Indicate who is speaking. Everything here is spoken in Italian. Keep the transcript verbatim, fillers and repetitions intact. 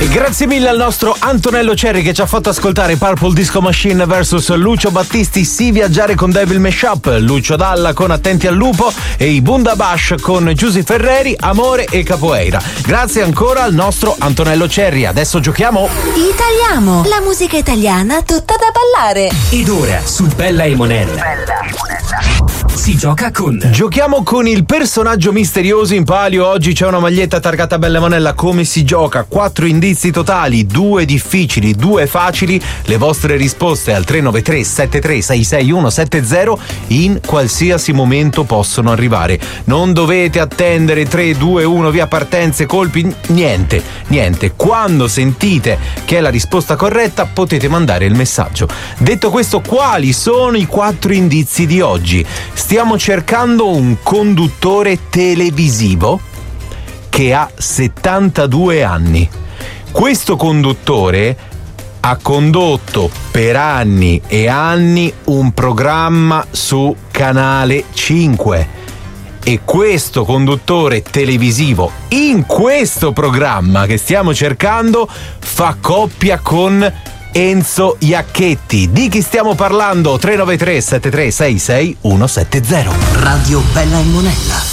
Speaker 1: Grazie mille al nostro Antonello Cerri che ci ha fatto ascoltare Purple Disco Machine versus Lucio Battisti, Sì viaggiare con Devil Mashup, Lucio Dalla con Attenti al lupo e i Bundabash con Giusy Ferreri, Amore e Capoeira. Grazie ancora al nostro Antonello Cerri. Adesso giochiamo
Speaker 2: Italiamo, la musica italiana tutta da ballare.
Speaker 3: Ed ora su Bella e Monella si gioca con
Speaker 1: Giochiamo con il personaggio misterioso in palio. Oggi c'è una maglietta targata Bella e Monella. Come si gioca? Quattro indizi totali, due difficili, due facili. Le vostre risposte al tre nove tre sette tre sei sei uno sette zero in qualsiasi momento possono arrivare. Non dovete attendere tre, due, uno, via partenze, colpi, niente, niente. Quando sentite che è la risposta corretta potete mandare il messaggio. Detto questo, quali sono i quattro indizi di oggi? Stiamo cercando un conduttore televisivo che ha settantadue anni. Questo conduttore ha condotto per anni e anni un programma su Canale cinque e questo conduttore televisivo in questo programma che stiamo cercando fa coppia con Enzo Iacchetti. Di chi stiamo parlando? tre nove tre sette tre sei sei uno sette zero.
Speaker 3: Radio Bella e Monella.